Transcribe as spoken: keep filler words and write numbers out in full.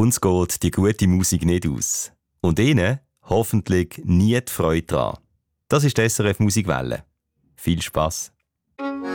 Uns geht die gute Musik nicht aus. Und Ihnen hoffentlich nie die Freude daran. Das ist die S R F Musikwelle. Viel Spass!